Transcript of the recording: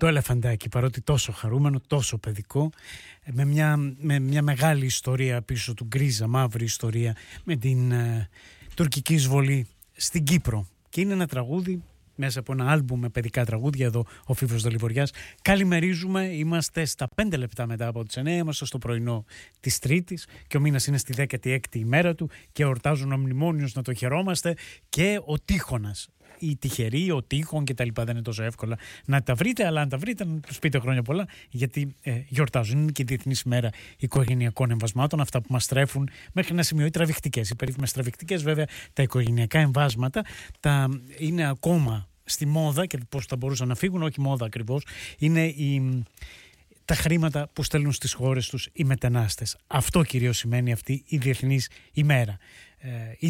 το ελεφαντάκι, παρότι τόσο χαρούμενο, τόσο παιδικό, με μια μεγάλη ιστορία πίσω του, γκρίζα, μαύρη ιστορία, με την τουρκική εισβολή στην Κύπρο. Και είναι ένα τραγούδι μέσα από ένα άλμπουμ με παιδικά τραγούδια. Εδώ ο Φίβος Δελιβοριάς. Καλημερίζουμε, είμαστε στα 5 λεπτά μετά από τις 9, είμαστε στο πρωινό της Τρίτης και ο μήνας είναι στη 16η ημέρα του και εορτάζουν ο Μνημόνιος, να το χαιρόμαστε, και ο Τύχωνας. Οι τυχεροί, ο Τύχων και τα λοιπά, δεν είναι τόσο εύκολα να τα βρείτε, αλλά αν τα βρείτε να τους πείτε χρόνια πολλά, γιατί γιορτάζουν. Είναι και η Διεθνής ημέρα οικογενειακών εμβασμάτων, αυτά που μας στρέφουν μέχρι ένα σημείο, οι τραβηχτικές, οι περίφημες τραβηχτικές. Βέβαια τα οικογενειακά εμβάσματα είναι ακόμα στη μόδα, και πώς θα μπορούσαν να φύγουν, όχι μόδα ακριβώς, είναι τα χρήματα που στέλνουν στις χώρες τους οι μετανάστες. Αυτό κυρίως σημαίνει αυτή η Διεθνής ημέρα.